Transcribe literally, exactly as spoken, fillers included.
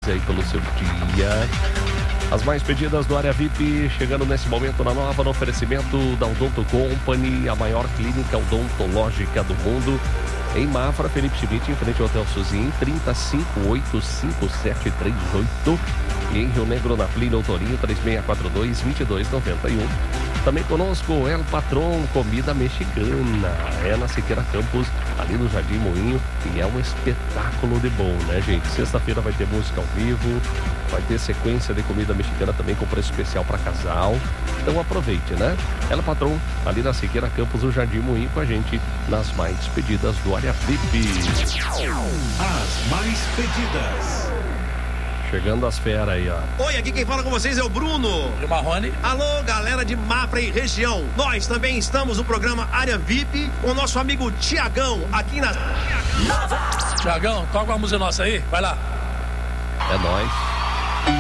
aí pelo seu dia. As mais pedidas do Área V I P chegando nesse momento na nova, no oferecimento da Odonto Company, a maior clínica odontológica do mundo. Em Mafra, Felipe Schmidt, em frente ao Hotel Suzin, trinta, cinco oito cinco sete três oito. E em Rio Negro, na Plínio Torinho, três seis quatro dois, dois dois nove um. Também conosco, El Patron, comida mexicana. É na Siqueira Campos, ali no Jardim Moinho. E é um espetáculo de bom, né, gente? Sexta-feira vai ter música ao vivo. Vai ter sequência de comida mexicana também com preço especial para casal. Então aproveite, né? El Patron, ali na Siqueira Campos, no Jardim Moinho, com a gente nas mais pedidas do Área V I P. As mais pedidas. Chegando as feras aí, ó. Oi, aqui quem fala com vocês é o Bruno. E o Marrone. Alô, galera de Mafra e região. Nós também estamos no programa Área V I P com o nosso amigo Tiagão, aqui na... Tiagão, toca uma música nossa aí, vai lá. É nóis.